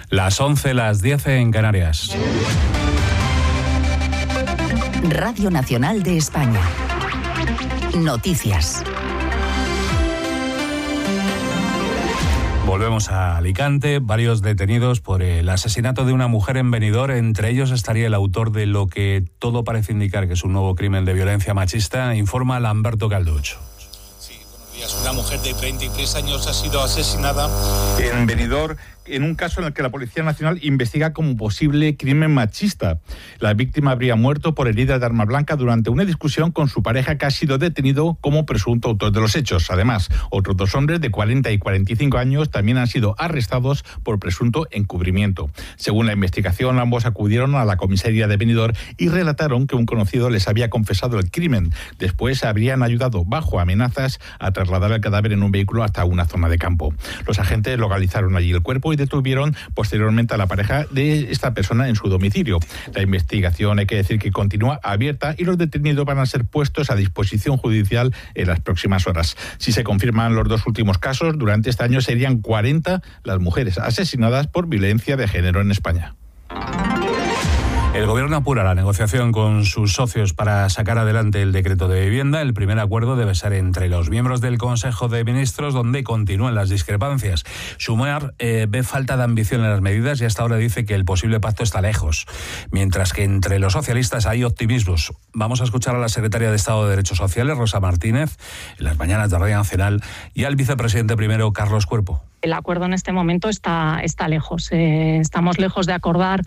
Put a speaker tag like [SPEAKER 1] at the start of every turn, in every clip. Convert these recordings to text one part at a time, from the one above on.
[SPEAKER 1] Las 11, las 10 en Canarias.
[SPEAKER 2] Radio Nacional de España. Noticias.
[SPEAKER 1] Volvemos a Alicante. Varios detenidos por el asesinato de una mujer en Benidorm. Entre ellos estaría el autor de lo que todo parece indicar que es un nuevo crimen de violencia machista, informa Lamberto Calducho.
[SPEAKER 3] Una mujer de 33 años ha sido asesinada en Benidorm en un caso en el que la Policía Nacional investiga como posible crimen machista. La víctima habría muerto por heridas de arma blanca durante una discusión con su pareja, que ha sido detenido como presunto autor de los hechos. Además, otros dos hombres de 40 y 45 años también han sido arrestados por presunto encubrimiento. Según la investigación, ambos acudieron a la comisaría de Benidorm y relataron que un conocido les había confesado el crimen. Después habrían ayudado bajo amenazas a trasladar el cadáver en un vehículo hasta una zona de campo. Los agentes localizaron allí el cuerpo y detuvieron posteriormente a la pareja de esta persona en su domicilio. La investigación, hay que decir, que continúa abierta y los detenidos van a ser puestos a disposición judicial en las próximas horas. Si se confirman los dos últimos casos, durante este año serían 40 las mujeres asesinadas por violencia de género en España.
[SPEAKER 1] El Gobierno apura la negociación con sus socios para sacar adelante el decreto de vivienda. El primer acuerdo debe ser entre los miembros del Consejo de Ministros, donde continúan las discrepancias. Sumar ve falta de ambición en las medidas y hasta ahora dice que el posible pacto está lejos, mientras que entre los socialistas hay optimismos. Vamos a escuchar a la secretaria de Estado de Derechos Sociales, Rosa Martínez, en las mañanas de Radio Nacional, y al vicepresidente primero, Carlos Cuerpo.
[SPEAKER 4] El acuerdo en este momento está lejos. Estamos lejos de acordar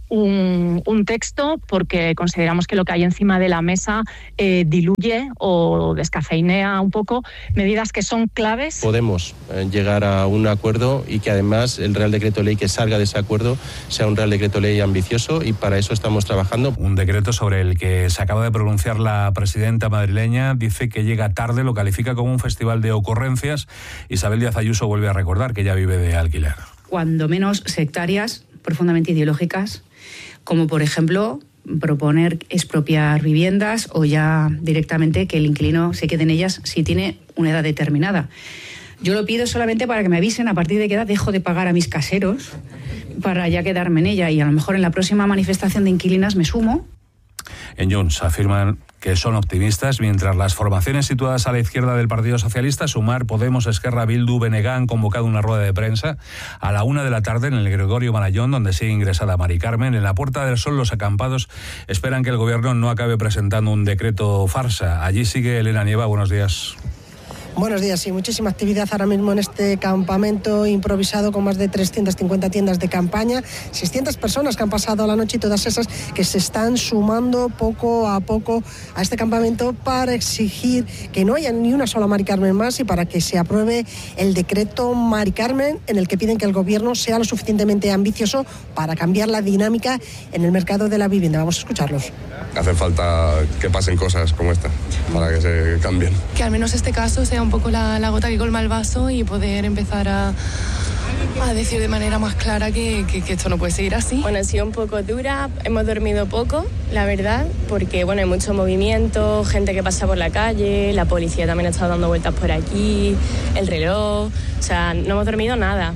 [SPEAKER 4] un texto porque consideramos que lo que hay encima de la mesa diluye o descafeinea un poco medidas que son claves.
[SPEAKER 5] Podemos llegar a un acuerdo y que además el Real Decreto Ley que salga de ese acuerdo sea un Real Decreto Ley ambicioso, y para eso estamos trabajando.
[SPEAKER 1] Un decreto sobre el que se acaba de pronunciar la presidenta madrileña. Dice que llega tarde, lo califica como un festival de ocurrencias. Isabel Díaz Ayuso vuelve a recordar que ella vive de alquiler.
[SPEAKER 6] Cuando menos sectarias, profundamente ideológicas, como por ejemplo proponer expropiar viviendas o ya directamente que el inquilino se quede en ellas si tiene una edad determinada. Yo lo pido solamente para que me avisen a partir de qué edad dejo de pagar a mis caseros para ya quedarme en ella, y a lo mejor en la próxima manifestación de inquilinas me sumo.
[SPEAKER 1] En Junts afirman que son optimistas, mientras las formaciones situadas a la izquierda del Partido Socialista, Sumar, Podemos, Esquerra, Bildu, BNG, han convocado una rueda de prensa a la 1:00 p.m. en el Gregorio Marañón, donde sigue ingresada Mari Carmen. En la Puerta del Sol, los acampados esperan que el Gobierno no acabe presentando un decreto farsa. Allí sigue Elena Nieva. Buenos días.
[SPEAKER 7] Buenos días, sí, muchísima actividad ahora mismo en este campamento improvisado con más de 350 tiendas de campaña, 600 personas que han pasado la noche y todas esas que se están sumando poco a poco a este campamento para exigir que no haya ni una sola Mari Carmen más y para que se apruebe el decreto Mari Carmen, en el que piden que el Gobierno sea lo suficientemente ambicioso para cambiar la dinámica en el mercado de la vivienda. Vamos a escucharlos.
[SPEAKER 8] Hace falta que pasen cosas como esta para que se cambien.
[SPEAKER 9] Que al menos este caso sea un poco la gota que colma el vaso y poder empezar a decir de manera más clara que esto no puede seguir así.
[SPEAKER 10] Bueno, ha sido un poco dura, hemos dormido poco, la verdad, porque bueno, hay mucho movimiento, gente que pasa por la calle, la policía también ha estado dando vueltas por aquí, el reloj, o sea, no hemos dormido nada.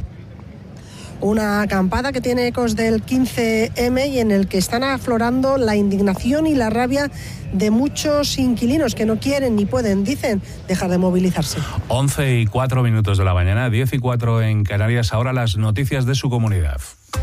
[SPEAKER 7] Una acampada que tiene ecos del 15M y en el que están aflorando la indignación y la rabia de muchos inquilinos que no quieren ni pueden, dicen, dejar de movilizarse.
[SPEAKER 1] 11:04 de la mañana, 10:04 en Canarias. Ahora las noticias de su comunidad.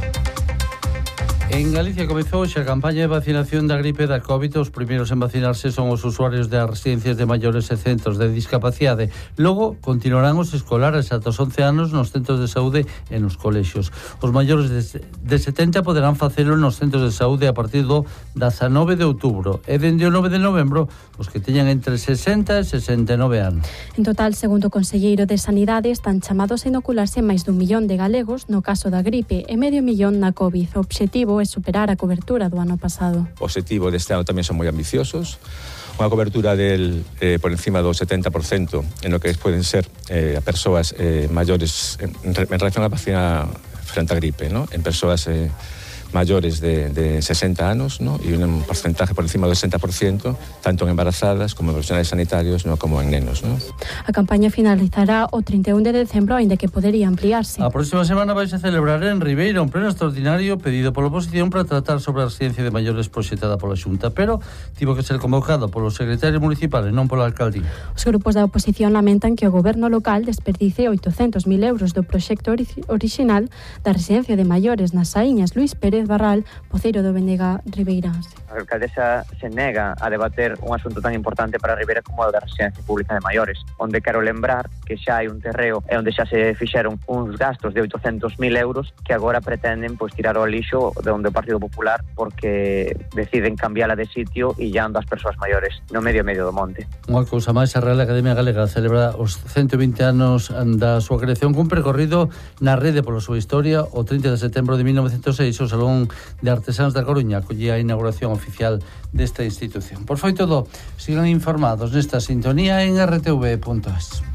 [SPEAKER 11] En Galicia comezou a campaña de vacinación da gripe da COVID. Os primeiros en vacinarse son os usuarios das residencias de maiores e centros de discapacidade. Logo, continuarán os escolares ata os 11 anos nos centros de saúde e nos colexios. Os maiores de 70 poderán facelo nos centros de saúde a partir do 19 de outubro e dende o 9 de novembro os que teñan entre 60 e 69 anos.
[SPEAKER 12] En total, segundo o conselleiro de Sanidade, están chamados a inocularse máis dun millón de galegos no caso da gripe e medio millón na COVID. O obxectivo é superar a cobertura do ano pasado.
[SPEAKER 13] O obxectivo deste ano tamén son moi ambiciosos, unha cobertura por encima do 70% en lo que poden ser a persoas maiores en relación á vacina frente á gripe, ¿no? En persoas mayores de 60 anos, ¿no? E un porcentaje por encima do 60%, tanto en embarazadas como en profesionales sanitarios, ¿no? Como en nenos, ¿no?
[SPEAKER 12] A campaña finalizará o 31 de decembro, aínda que podería ampliarse.
[SPEAKER 11] A próxima semana vais a celebrar en Ribeira un pleno extraordinario pedido pola oposición para tratar sobre a residencia de maiores proxectada pola Xunta, pero tivo que ser convocado polos secretarios municipales, non pola alcaldía.
[SPEAKER 12] Os grupos da oposición lamentan que o goberno local desperdice 800.000 euros do proxecto orixinal da residencia de maiores nas Saíñas. Luís Pérez Barral, voceiro do BNG Ribeirense.
[SPEAKER 14] A alcaldesa se nega a debater un asunto tan importante para Ribeira como o da residencia pública de maiores, onde quero lembrar que xa hai un terreo e onde xa se fixeron uns gastos de 800.000 euros que agora pretenden tirar ao lixo de onde o Partido Popular porque deciden cambiala de sitio e llando as persoas maiores no medio do monte.
[SPEAKER 11] Unha cousa máis, a Real Academia Galega celebra os 120 anos da súa creación cun percorrido na rede pola súa historia. O 30 de setembro de 1906 o Salón de Artesanos da Coruña acollía a inauguración oficial desta institución. Por foi todo, sigan informados nesta sintonía en rtv.es.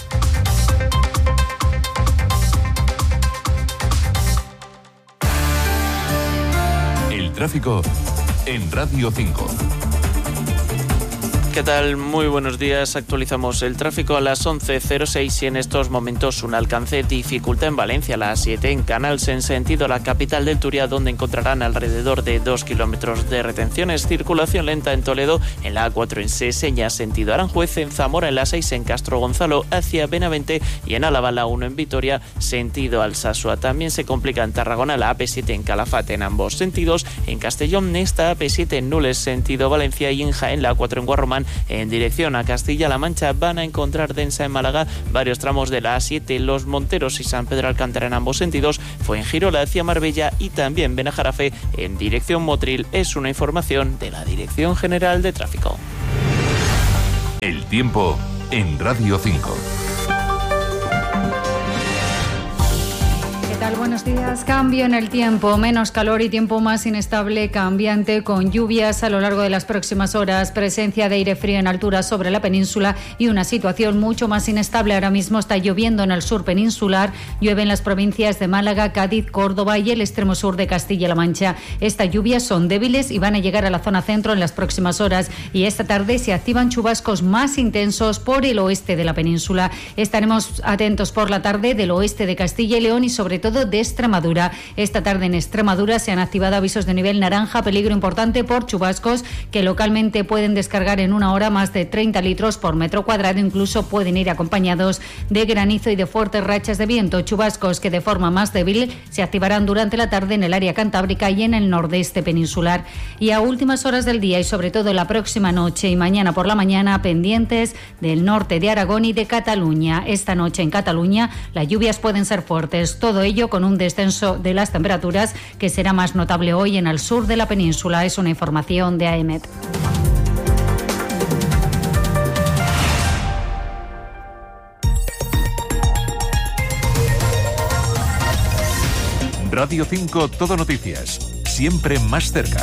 [SPEAKER 15] El tráfico en Radio 5.
[SPEAKER 16] ¿Qué tal? Muy buenos días. Actualizamos el tráfico a las 11:06 y en estos momentos un alcance dificultad en Valencia, la A7 en Canals en sentido a la capital del Turia, donde encontrarán alrededor de 2 kilómetros de retenciones. Circulación lenta en Toledo, en la A4 en Seseña sentido Aranjuez, en Zamora en la 6 en Castro Gonzalo hacia Benavente y en Álava la 1 en Vitoria sentido Alsasua. También se complica en Tarragona la AP7 en Calafate en ambos sentidos. En Castellón esta AP7 en Nules sentido Valencia y en Jaén la A4 en Guarromán en dirección a Castilla-La Mancha. Van a encontrar densa en Málaga varios tramos de la A7, Los Monteros y San Pedro Alcántara en ambos sentidos. Fuengirola hacia Marbella y también Benajarafe en dirección Motril. Es una información de la Dirección General de Tráfico.
[SPEAKER 15] El tiempo en Radio 5.
[SPEAKER 17] ¿Qué tal? Buenos días. Cambio en el tiempo, menos calor y tiempo más inestable, cambiante, con lluvias a lo largo de las próximas horas, presencia de aire frío en altura sobre la península y una situación mucho más inestable. Ahora mismo está lloviendo en el sur peninsular, llueve en las provincias de Málaga, Cádiz, Córdoba y el extremo sur de Castilla-La Mancha. Estas lluvias son débiles y van a llegar a la zona centro en las próximas horas y esta tarde se activan chubascos más intensos por el oeste de la península. Estaremos atentos por la tarde del oeste de Castilla y León y sobre todo de Extremadura. Esta tarde en Extremadura se han activado avisos de nivel naranja, peligro importante por chubascos que localmente pueden descargar en una hora más de 30 litros por metro cuadrado, incluso pueden ir acompañados de granizo y de fuertes rachas de viento. Chubascos que de forma más débil se activarán durante la tarde en el área cantábrica y en el nordeste peninsular. Y a últimas horas del día y sobre todo la próxima noche y mañana por la mañana, pendientes del norte de Aragón y de Cataluña. Esta noche en Cataluña las lluvias pueden ser fuertes, todo ello con un descenso de las temperaturas que será más notable hoy en el sur de la península. Es una información de AEMET.
[SPEAKER 15] Radio 5 Todo Noticias, siempre más cerca.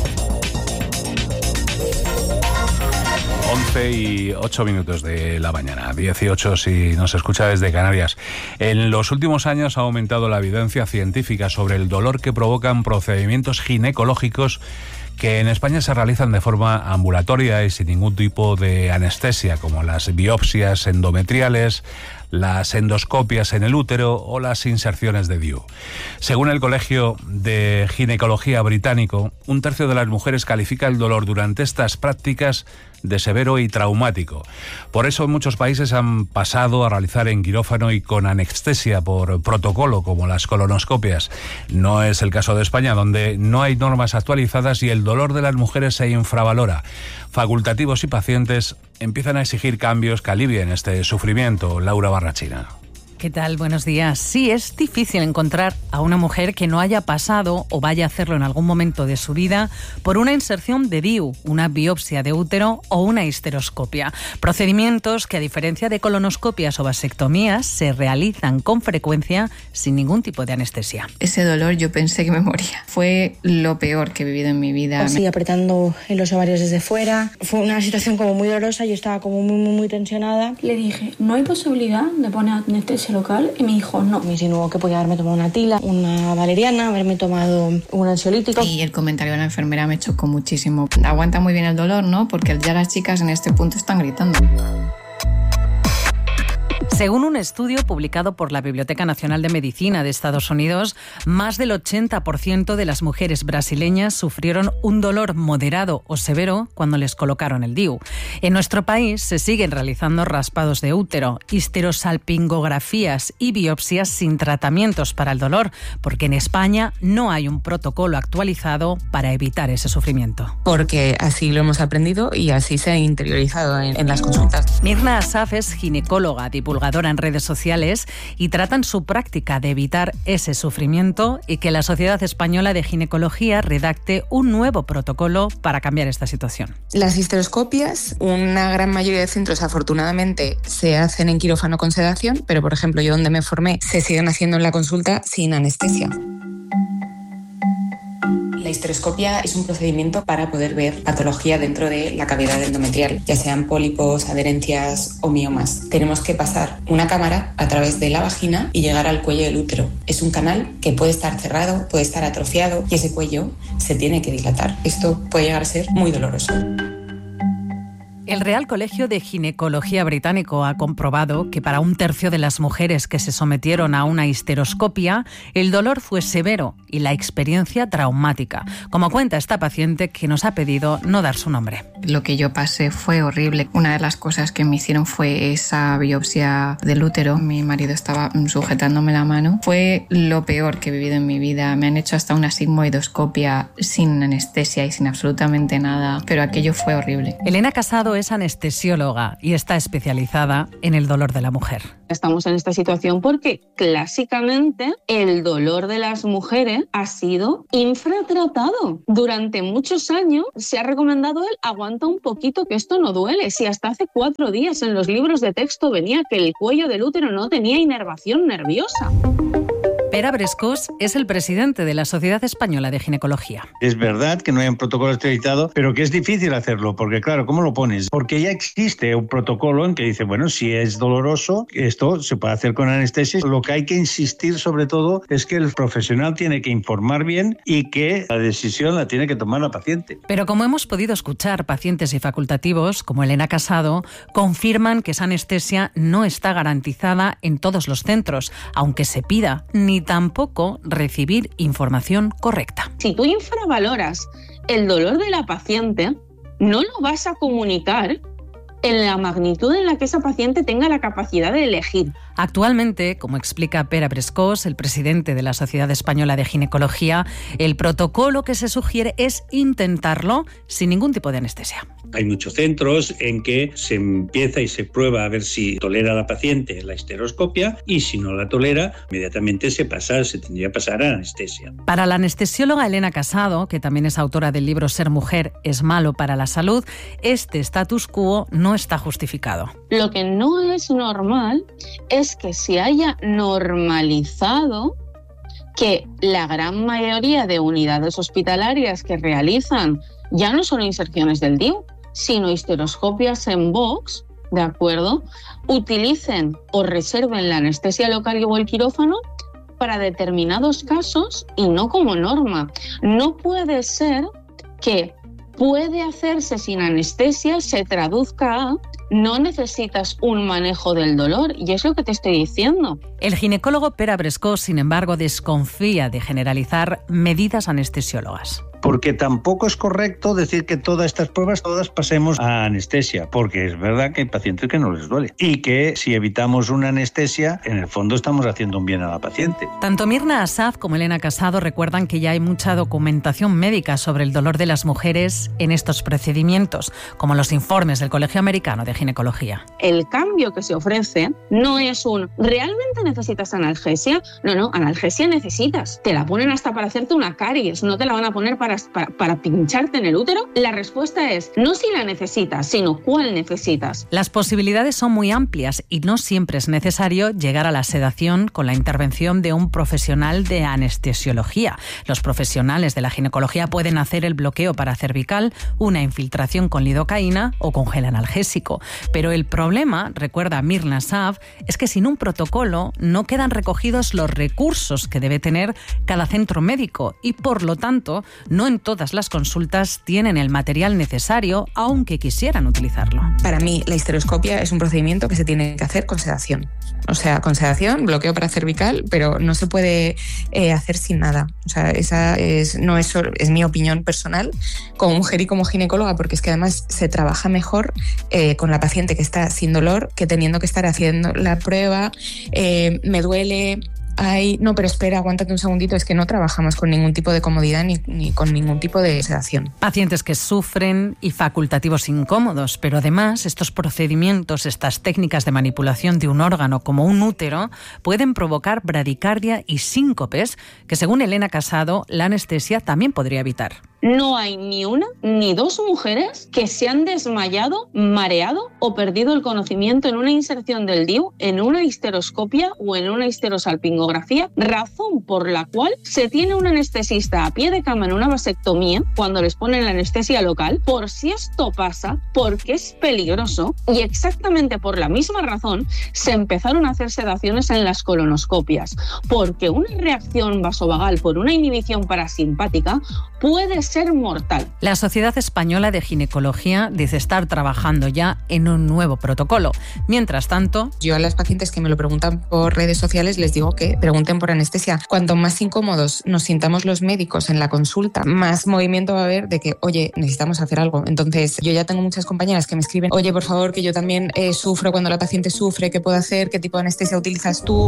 [SPEAKER 1] 11:08 de la mañana, 18 si nos escucha desde Canarias. En los últimos años ha aumentado la evidencia científica sobre el dolor que provocan procedimientos ginecológicos que en España se realizan de forma ambulatoria y sin ningún tipo de anestesia, como las biopsias endometriales, las endoscopias en el útero o las inserciones de DIU. Según el Colegio de Ginecología británico, 1/3 de las mujeres califica el dolor durante estas prácticas de severo y traumático. Por eso muchos países han pasado a realizar en quirófano y con anestesia por protocolo, como las colonoscopias. No es el caso de España, donde no hay normas actualizadas y el dolor de las mujeres se infravalora. Facultativos y pacientes empiezan a exigir cambios que alivien este sufrimiento. Laura Barrachina.
[SPEAKER 18] ¿Qué tal? Buenos días. Sí, es difícil encontrar a una mujer que no haya pasado o vaya a hacerlo en algún momento de su vida por una inserción de DIU, una biopsia de útero o una histeroscopia. Procedimientos que, a diferencia de colonoscopias o vasectomías, se realizan con frecuencia sin ningún tipo de anestesia.
[SPEAKER 19] Ese dolor yo pensé que me moría. Fue lo peor que he vivido en mi vida.
[SPEAKER 20] Así apretando en los ovarios desde fuera. Fue una situación como muy dolorosa, yo estaba como muy tensionada.
[SPEAKER 21] Le dije, no hay posibilidad de poner anestesia
[SPEAKER 20] anestesia local y me dijo no. Me insinuó que podía haberme tomado una tila, una valeriana, haberme tomado un ansiolítico.
[SPEAKER 19] Y el comentario de la enfermera me chocó muchísimo. Aguanta muy bien el dolor, ¿no? Porque ya las chicas en este punto están gritando.
[SPEAKER 18] Según un estudio publicado por la Biblioteca Nacional de Medicina de Estados Unidos, más del 80% de las mujeres brasileñas sufrieron un dolor moderado o severo cuando les colocaron el DIU. En nuestro país se siguen realizando raspados de útero, histerosalpingografías y biopsias sin tratamientos para el dolor, porque en España no hay un protocolo actualizado para evitar ese sufrimiento.
[SPEAKER 20] Porque así lo hemos aprendido y así se ha interiorizado en las consultas.
[SPEAKER 18] Mirna Asaf es ginecóloga, divulgadora en redes sociales y trata en su práctica de evitar ese sufrimiento y que la Sociedad Española de Ginecología redacte un nuevo protocolo para cambiar esta situación.
[SPEAKER 20] Las histeroscopias, una gran mayoría de centros afortunadamente se hacen en quirófano con sedación, pero por ejemplo yo donde me formé se siguen haciendo en la consulta sin anestesia. La histeroscopia es un procedimiento para poder ver patología dentro de la cavidad endometrial, ya sean pólipos, adherencias o miomas. Tenemos que pasar una cámara a través de la vagina y llegar al cuello del útero. Es un canal que puede estar cerrado, puede estar atrofiado y ese cuello se tiene que dilatar. Esto puede llegar a ser muy doloroso.
[SPEAKER 18] El Real Colegio de Ginecología británico ha comprobado que para un tercio de las mujeres que se sometieron a una histeroscopia, el dolor fue severo y la experiencia traumática, como cuenta esta paciente que nos ha pedido no dar su nombre.
[SPEAKER 19] Lo que yo pasé fue horrible. Una de las cosas que me hicieron fue esa biopsia del útero. Mi marido estaba sujetándome la mano. Fue lo peor que he vivido en mi vida. Me han hecho hasta una sigmoidoscopia sin anestesia y sin absolutamente nada, pero aquello fue horrible.
[SPEAKER 18] Elena Casado es anestesióloga y está especializada en el dolor de la mujer.
[SPEAKER 21] Estamos en esta situación porque clásicamente el dolor de las mujeres ha sido infratratado. Durante muchos años se ha recomendado el aguanta un poquito que esto no duele. Si hasta hace 4 días en los libros de texto venía que el cuello del útero no tenía inervación nerviosa.
[SPEAKER 18] Pere Brescós es el presidente de la Sociedad Española de Ginecología.
[SPEAKER 22] Es verdad que no hay un protocolo actualizado, pero que es difícil hacerlo, porque claro, ¿cómo lo pones? Porque ya existe un protocolo en que dice, bueno, si es doloroso, esto se puede hacer con anestesia. Lo que hay que insistir sobre todo es que el profesional tiene que informar bien y que la decisión la tiene que tomar la paciente.
[SPEAKER 18] Pero como hemos podido escuchar, pacientes y facultativos, como Elena Casado, confirman que esa anestesia no está garantizada en todos los centros, aunque se pida, ni tampoco recibir información correcta.
[SPEAKER 21] Si tú infravaloras el dolor de la paciente, no lo vas a comunicar en la magnitud en la que esa paciente tenga la capacidad de elegir.
[SPEAKER 18] Actualmente, como explica Pere Brescós, el presidente de la Sociedad Española de Ginecología, el protocolo que se sugiere es intentarlo sin ningún tipo de anestesia.
[SPEAKER 22] Hay muchos centros en que se empieza y se prueba a ver si tolera la paciente la histeroscopia y si no la tolera, inmediatamente se tendría que pasar a anestesia.
[SPEAKER 18] Para la anestesióloga Elena Casado, que también es autora del libro Ser mujer es malo para la salud, este status quo no está justificado.
[SPEAKER 21] Lo que no es normal es que se haya normalizado que la gran mayoría de unidades hospitalarias que realizan ya no solo inserciones del DIU, sino histeroscopias en box, ¿de acuerdo?, utilicen o reserven la anestesia local o el quirófano para determinados casos y no como norma. No puede ser que puede hacerse sin anestesia se traduzca a no necesitas un manejo del dolor, y es lo que te estoy diciendo.
[SPEAKER 18] El ginecólogo Pere Brescós, sin embargo, desconfía de generalizar medidas anestesiólogas.
[SPEAKER 22] Porque tampoco es correcto decir que todas estas pruebas todas pasemos a anestesia, porque es verdad que hay pacientes que no les duele y que si evitamos una anestesia, en el fondo estamos haciendo un bien a la paciente.
[SPEAKER 18] Tanto Mirna Asaf como Elena Casado recuerdan que ya hay mucha documentación médica sobre el dolor de las mujeres en estos procedimientos, como los informes del Colegio Americano de Ginecología.
[SPEAKER 21] El cambio que se ofrece no es un ¿realmente necesitas analgesia? No, analgesia necesitas. Te la ponen hasta para hacerte una caries, no te la van a poner para para pincharte en el útero? La respuesta es no si la necesitas, sino cuál necesitas.
[SPEAKER 18] Las posibilidades son muy amplias y no siempre es necesario llegar a la sedación con la intervención de un profesional de anestesiología. Los profesionales de la ginecología pueden hacer el bloqueo paracervical, una infiltración con lidocaína o con gel analgésico. Pero el problema, recuerda Mirna Sav, es que sin un protocolo no quedan recogidos los recursos que debe tener cada centro médico y, por lo tanto, no en todas las consultas tienen el material necesario, aunque quisieran utilizarlo.
[SPEAKER 20] Para mí, la histeroscopia es un procedimiento que se tiene que hacer con sedación. O sea, con sedación, bloqueo paracervical, pero no se puede hacer sin nada. O sea, esa es mi opinión personal como mujer y como ginecóloga, porque es que además se trabaja mejor con la paciente que está sin dolor que teniendo que estar haciendo la prueba, me duele. Ay, no, pero espera, aguántate un segundito, es que no trabajamos con ningún tipo de comodidad ni con ningún tipo de sedación.
[SPEAKER 18] Pacientes que sufren y facultativos incómodos, pero además estos procedimientos, estas técnicas de manipulación de un órgano como un útero, pueden provocar bradicardia y síncopes que, según Elena Casado, la anestesia también podría evitar.
[SPEAKER 21] No hay ni una ni dos mujeres que se han desmayado, mareado o perdido el conocimiento en una inserción del DIU, en una histeroscopia o en una histerosalpingografía, razón por la cual se tiene un anestesista a pie de cama en una vasectomía cuando les ponen la anestesia local, por si esto pasa, porque es peligroso, y exactamente por la misma razón se empezaron a hacer sedaciones en las colonoscopias, porque una reacción vasovagal por una inhibición parasimpática puede ser mortal.
[SPEAKER 18] La Sociedad Española de Ginecología dice estar trabajando ya en un nuevo protocolo. Mientras tanto,
[SPEAKER 20] yo a las pacientes que me lo preguntan por redes sociales les digo que pregunten por anestesia. Cuanto más incómodos nos sintamos los médicos en la consulta, más movimiento va a haber de que, oye, necesitamos hacer algo. Entonces, yo ya tengo muchas compañeras que me escriben, oye, por favor, que yo también sufro cuando la paciente sufre, ¿qué puedo hacer? ¿Qué tipo de anestesia utilizas tú?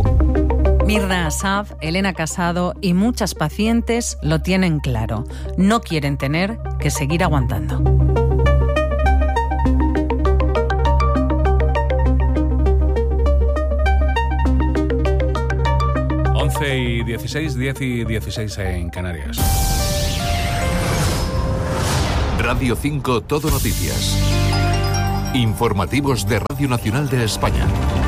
[SPEAKER 18] Mirna Sav, Elena Casado y muchas pacientes lo tienen claro. No quieren tener que seguir aguantando.
[SPEAKER 1] Y 16, 10 y 16 en Canarias.
[SPEAKER 15] Radio 5 Todo Noticias. Informativos de Radio Nacional de España.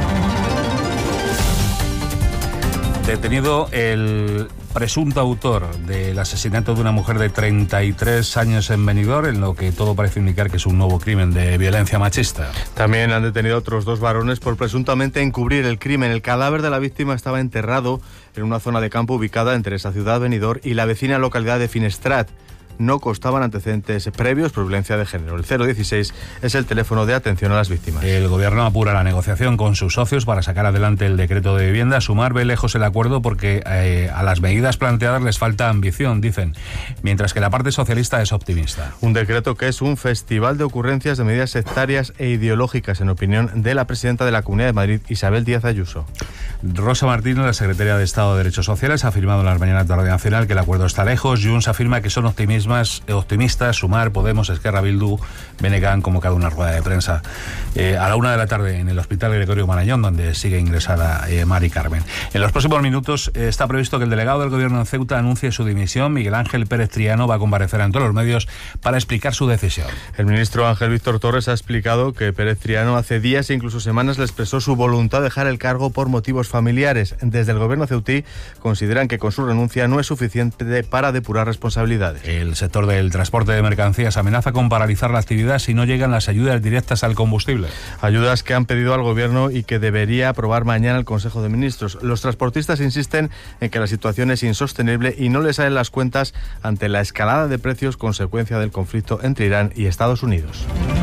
[SPEAKER 1] Detenido el presunto autor del asesinato de una mujer de 33 años en Benidorm, en lo que todo parece indicar que es un nuevo crimen de violencia machista.
[SPEAKER 2] También han detenido a otros 2 varones por presuntamente encubrir el crimen. El cadáver de la víctima estaba enterrado en una zona de campo ubicada entre esa ciudad, Benidorm, y la vecina localidad de Finestrat. No constaban antecedentes previos por violencia de género. El 016 es el teléfono de atención a las víctimas.
[SPEAKER 1] El gobierno apura la negociación con sus socios para sacar adelante el decreto de vivienda. Sumar ve lejos el acuerdo porque a las medidas planteadas les falta ambición, dicen, mientras que la parte socialista es optimista.
[SPEAKER 2] Un decreto que es un festival de ocurrencias de medidas sectarias e ideológicas, en opinión de la presidenta de la Comunidad de Madrid, Isabel Díaz Ayuso.
[SPEAKER 1] Rosa Martínez, la secretaria de Estado de Derechos Sociales, ha afirmado en las mañanas de Radio Nacional que el acuerdo está lejos. Junts afirma que son optimistas, Sumar, Podemos, Esquerra, Bildu, BNG han convocado una rueda de prensa a la 1 de la tarde en el Hospital Gregorio Marañón, donde sigue ingresada Mari Carmen. En los próximos minutos está previsto que el delegado del Gobierno en Ceuta anuncie su dimisión. Miguel Ángel Pérez Triano va a comparecer ante los medios para explicar su decisión.
[SPEAKER 2] El ministro Ángel Víctor Torres ha explicado que Pérez Triano hace días e incluso semanas le expresó su voluntad de dejar el cargo por motivos familiares. Desde el Gobierno ceutí consideran que con su renuncia no es suficiente para depurar responsabilidades.
[SPEAKER 1] El sector del transporte de mercancías amenaza con paralizar la actividad si no llegan las ayudas directas al combustible.
[SPEAKER 2] Ayudas que han pedido al Gobierno y que debería aprobar mañana el Consejo de Ministros. Los transportistas insisten en que la situación es insostenible y no les salen las cuentas ante la escalada de precios consecuencia del conflicto entre Irán y Estados Unidos.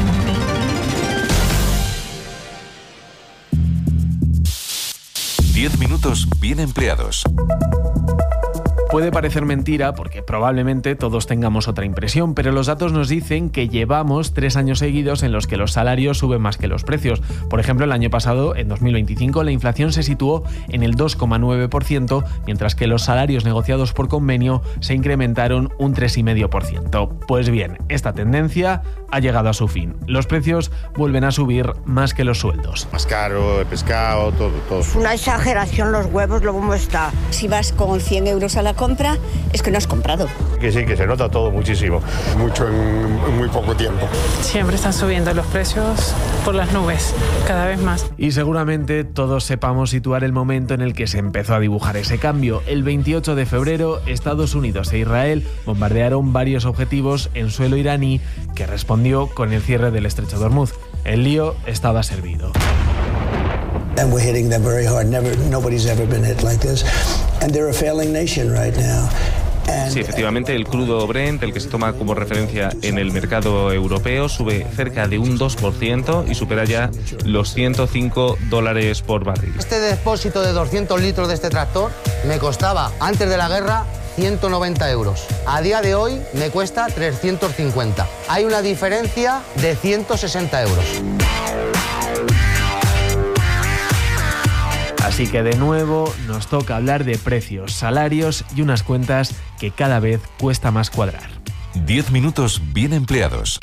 [SPEAKER 15] Diez minutos bien empleados.
[SPEAKER 3] Puede parecer mentira porque probablemente todos tengamos otra impresión, pero los datos nos dicen que llevamos 3 años seguidos en los que los salarios suben más que los precios. Por ejemplo, el año pasado, en 2025, la inflación se situó en el 2,9%, mientras que los salarios negociados por convenio se incrementaron un 3,5%. Pues bien, esta tendencia ha llegado a su fin. Los precios vuelven a subir más que los sueldos.
[SPEAKER 23] Más caro, el pescado, todo.
[SPEAKER 24] Es una exageración los huevos, lo como está.
[SPEAKER 25] Si vas con 100 euros a la compra,
[SPEAKER 4] compra, es que no has comprado.
[SPEAKER 5] Que sí, que se nota todo muchísimo. Mucho en muy poco tiempo.
[SPEAKER 23] Siempre están subiendo los precios por las nubes, cada vez más.
[SPEAKER 3] Y seguramente todos sepamos situar el momento en el que se empezó a dibujar ese cambio. El 28 de febrero, Estados Unidos e Israel bombardearon varios objetivos en suelo iraní, que respondió con el cierre del estrecho de Hormuz. El lío estaba servido.
[SPEAKER 24] And we're hitting them very hard. Nobody's ever been hit like this. And they're a failing nation right now.
[SPEAKER 25] Sí, efectivamente, el crudo Brent, el que se toma como referencia en el mercado europeo, sube cerca de un 2% y supera ya los $105 por barril.
[SPEAKER 26] Este depósito de 200 litros de este tractor me costaba, antes de la guerra, 190 euros. A día de hoy me cuesta 350. Hay una diferencia de 160 euros.
[SPEAKER 3] Así que de nuevo nos toca hablar de precios, salarios y unas cuentas que cada vez cuesta más cuadrar.
[SPEAKER 15] 10 minutos bien empleados.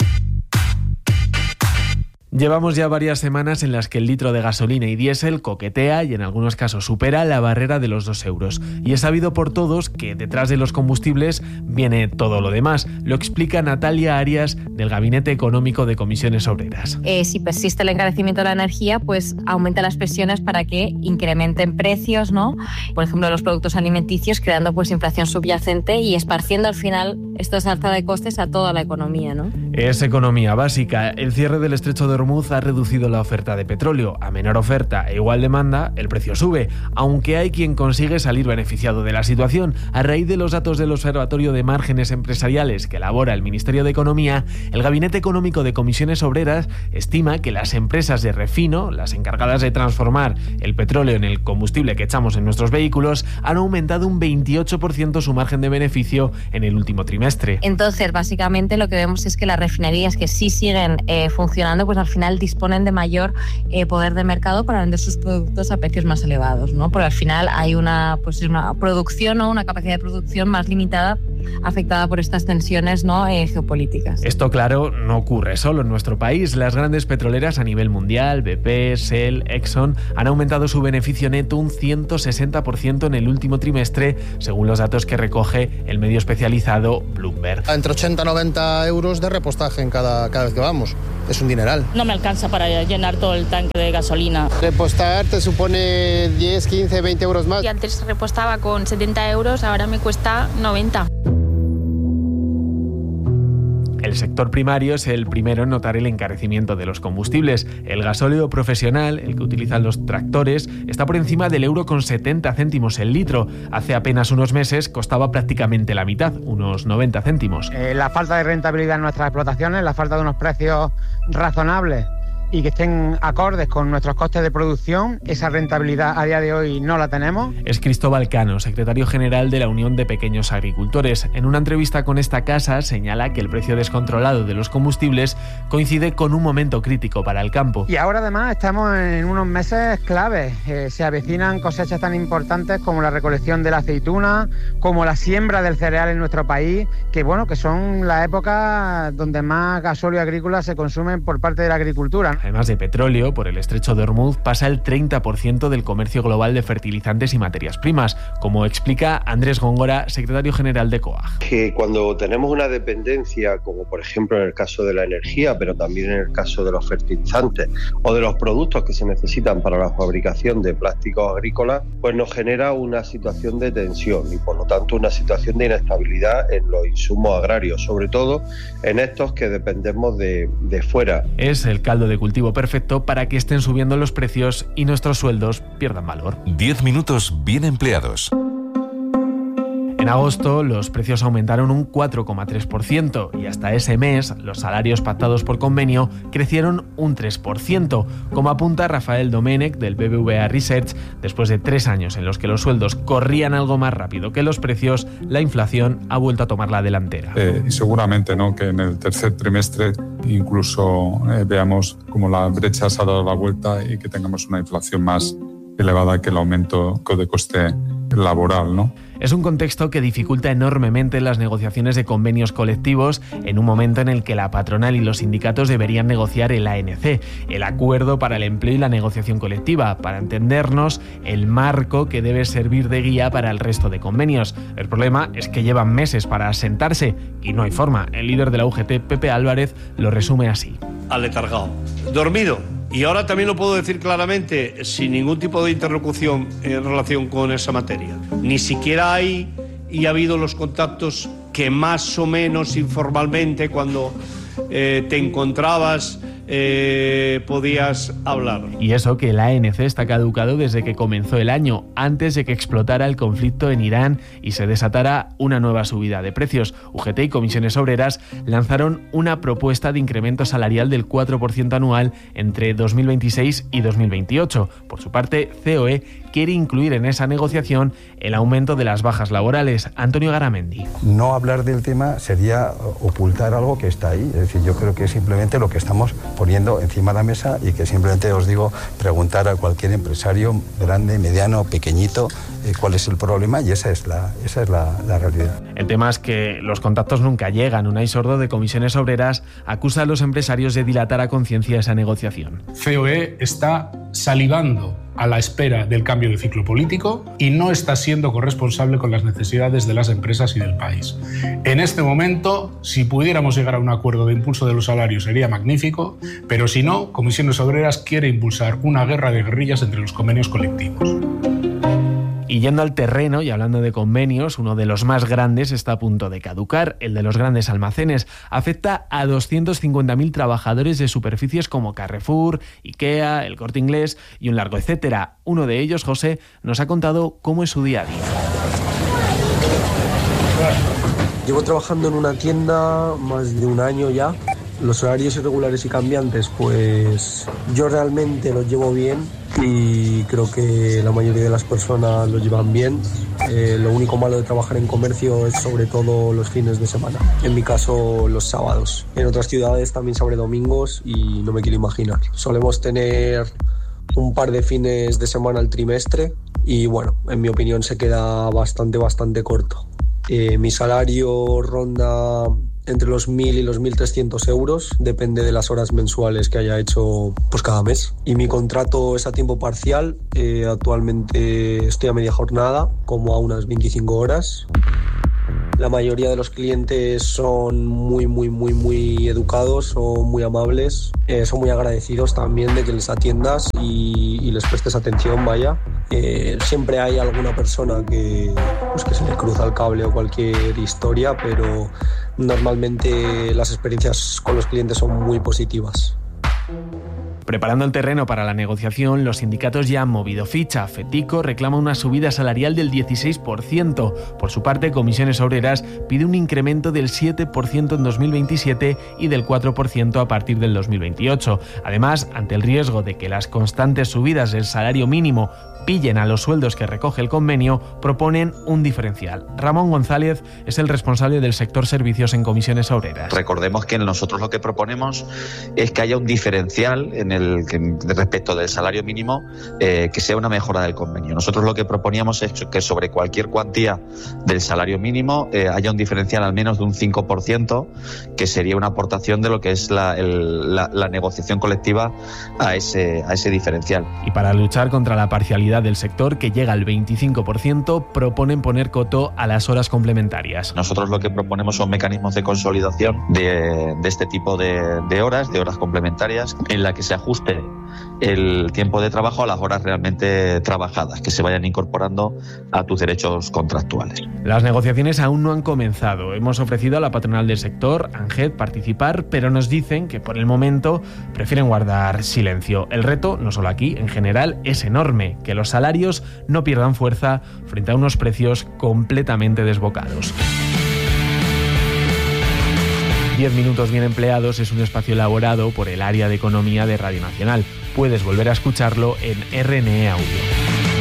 [SPEAKER 3] Llevamos ya varias semanas en las que el litro de gasolina y diésel coquetea y en algunos casos supera la barrera de los 2 euros. Y es sabido por todos que detrás de los combustibles viene todo lo demás. Lo explica Natalia Arias del Gabinete Económico de Comisiones Obreras.
[SPEAKER 27] Si persiste el encarecimiento de la energía, pues aumenta las presiones para que incrementen precios, ¿no? Por ejemplo, los productos alimenticios, creando pues inflación subyacente y esparciendo al final esta alza de costes a toda la economía, ¿no?
[SPEAKER 3] Es economía básica. El cierre del estrecho de Hormuz ha reducido la oferta de petróleo. A menor oferta e igual demanda, el precio sube, aunque hay quien consigue salir beneficiado de la situación. A raíz de los datos del Observatorio de Márgenes Empresariales que elabora el Ministerio de Economía, el Gabinete Económico de Comisiones Obreras estima que las empresas de refino, las encargadas de transformar el petróleo en el combustible que echamos en nuestros vehículos, han aumentado un 28% su margen de beneficio en el último trimestre.
[SPEAKER 27] Entonces, básicamente lo que vemos es que las refinerías que sí siguen funcionando, pues al final disponen de mayor poder de mercado para vender sus productos a precios más elevados, ¿no? Porque al final hay una producción o una capacidad de producción más limitada afectada por estas tensiones, ¿no? Geopolíticas.
[SPEAKER 3] Esto, claro, no ocurre solo en nuestro país. Las grandes petroleras a nivel mundial, BP, Shell, Exxon, han aumentado su beneficio neto un 160% en el último trimestre, según los datos que recoge el medio especializado Bloomberg.
[SPEAKER 28] Entre 80 y 90 euros de repostaje en cada vez que vamos. Es un dineral.
[SPEAKER 29] No me alcanza para llenar todo el tanque de gasolina.
[SPEAKER 28] Repostar te supone 10, 15, 20 euros más.
[SPEAKER 29] Y antes repostaba con 70 euros, ahora me cuesta 90.
[SPEAKER 3] El sector primario es el primero en notar el encarecimiento de los combustibles. El gasóleo profesional, el que utilizan los tractores, está por encima del €1,70 el litro. Hace apenas unos meses costaba prácticamente la mitad, unos 90 céntimos.
[SPEAKER 30] La falta de rentabilidad en nuestras explotaciones, la falta de unos precios razonables y que estén acordes con nuestros costes de producción, esa rentabilidad a día de hoy no la tenemos.
[SPEAKER 3] Es Cristóbal Cano, secretario general de la Unión de Pequeños Agricultores. En una entrevista con esta casa señala que el precio descontrolado de los combustibles coincide con un momento crítico para el campo.
[SPEAKER 30] Y ahora además estamos en unos meses claves. Se avecinan cosechas tan importantes como la recolección de la aceituna, como la siembra del cereal en nuestro país, que son la época donde más gasóleo agrícola se consume por parte de la agricultura.
[SPEAKER 3] Además de petróleo, por el estrecho de Hormuz pasa el 30% del comercio global de fertilizantes y materias primas, como explica Andrés Góngora, secretario general de COAG.
[SPEAKER 31] Que cuando tenemos una dependencia, como por ejemplo en el caso de la energía, pero también en el caso de los fertilizantes o de los productos que se necesitan para la fabricación de plásticos agrícolas, pues nos genera una situación de tensión y por lo tanto una situación de inestabilidad en los insumos agrarios, sobre todo en estos que dependemos de fuera.
[SPEAKER 3] Es el caldo de cultivo perfecto para que estén subiendo los precios y nuestros sueldos pierdan valor.
[SPEAKER 15] 10 minutos bien empleados.
[SPEAKER 3] En agosto los precios aumentaron un 4,3% y hasta ese mes los salarios pactados por convenio crecieron un 3%, como apunta Rafael Domènech del BBVA Research. Después de 3 años en los que los sueldos corrían algo más rápido que los precios, la inflación ha vuelto a tomar la delantera.
[SPEAKER 32] Y seguramente que en el tercer trimestre incluso veamos como la brecha se ha dado la vuelta y que tengamos una inflación más elevada que el aumento de coste laboral, ¿no?
[SPEAKER 3] Es un contexto que dificulta enormemente las negociaciones de convenios colectivos en un momento en el que la patronal y los sindicatos deberían negociar el ANC, el Acuerdo para el Empleo y la Negociación Colectiva, para entendernos, el marco que debe servir de guía para el resto de convenios. El problema es que llevan meses para asentarse y no hay forma. El líder de la UGT, Pepe Álvarez, lo resume así.
[SPEAKER 6] Aletargado, dormido. Y ahora también lo puedo decir claramente, sin ningún tipo de interlocución en relación con esa materia. Ni siquiera hay y ha habido los contactos que más o menos informalmente, cuando te encontrabas, podías hablar.
[SPEAKER 3] Y eso que el ANC está caducado desde que comenzó el año, antes de que explotara el conflicto en Irán y se desatara una nueva subida de precios. UGT y Comisiones Obreras lanzaron una propuesta de incremento salarial del 4% anual entre 2026 y 2028. Por su parte, COE quiere incluir en esa negociación el aumento de las bajas laborales. Antonio Garamendi.
[SPEAKER 7] No hablar del tema sería ocultar algo que está ahí. Es decir, yo creo que es simplemente lo que estamos poniendo encima de la mesa y que simplemente os digo, preguntar a cualquier empresario, grande, mediano, pequeñito, cuál es el problema, y esa es la realidad.
[SPEAKER 3] El tema es que los contactos nunca llegan. Unai Sordo, de Comisiones Obreras, acusa a los empresarios de dilatar a conciencia esa negociación.
[SPEAKER 8] COE está salivando a la espera del cambio de ciclo político y no está siendo corresponsable con las necesidades de las empresas y del país. En este momento, si pudiéramos llegar a un acuerdo de impulso de los salarios sería magnífico, pero si no, Comisiones Obreras quiere impulsar una guerra de guerrillas entre los convenios colectivos.
[SPEAKER 3] Y yendo al terreno y hablando de convenios, uno de los más grandes está a punto de caducar, el de los grandes almacenes. Afecta a 250.000 trabajadores de superficies como Carrefour, Ikea, El Corte Inglés y un largo etcétera. Uno de ellos, José, nos ha contado cómo es su día a día.
[SPEAKER 9] Llevo trabajando en una tienda más de un año ya. Los horarios irregulares y cambiantes, pues yo realmente los llevo bien y creo que la mayoría de las personas lo llevan bien. Lo único malo de trabajar en comercio es sobre todo los fines de semana. En mi caso, los sábados. En otras ciudades también se abre domingos y no me quiero imaginar. Solemos tener un par de fines de semana al trimestre y bueno, en mi opinión se queda bastante corto. Mi salario ronda entre los 1.000 y los 1.300 euros, depende de las horas mensuales que haya hecho pues cada mes. Y mi contrato es a tiempo parcial, actualmente estoy a media jornada, como a unas 25 horas. La mayoría de los clientes son muy educados, son muy amables, son muy agradecidos también de que les atiendas y les prestes atención, vaya. Siempre hay alguna persona que se le cruza el cable o cualquier historia, pero normalmente las experiencias con los clientes son muy positivas.
[SPEAKER 3] Preparando el terreno para la negociación, los sindicatos ya han movido ficha. FETICO reclama una subida salarial del 16%. Por su parte, Comisiones Obreras pide un incremento del 7% en 2027 y del 4% a partir del 2028. Además, ante el riesgo de que las constantes subidas del salario mínimo pillen a los sueldos que recoge el convenio, proponen un diferencial. Ramón González es el responsable del sector servicios en Comisiones Obreras.
[SPEAKER 10] Recordemos que nosotros lo que proponemos es que haya un diferencial respecto del salario mínimo, que sea una mejora del convenio. Nosotros lo que proponíamos es que sobre cualquier cuantía del salario mínimo haya un diferencial al menos de un 5%, que sería una aportación de lo que es la negociación colectiva a ese diferencial.
[SPEAKER 3] Y para luchar contra la parcialidad del sector, que llega al 25%, proponen poner coto a las horas complementarias.
[SPEAKER 10] Nosotros lo que proponemos son mecanismos de consolidación de este tipo de horas complementarias, en la que se ajuste el tiempo de trabajo a las horas realmente trabajadas, que se vayan incorporando a tus derechos contractuales.
[SPEAKER 3] Las negociaciones aún no han comenzado. Hemos ofrecido a la patronal del sector, ANGED, participar, pero nos dicen que por el momento prefieren guardar silencio. El reto, no solo aquí, en general, es enorme, que los salarios no pierdan fuerza frente a unos precios completamente desbocados. 10 minutos bien empleados es un espacio elaborado por el área de economía de Radio Nacional. Puedes volver a escucharlo en RNE Audio.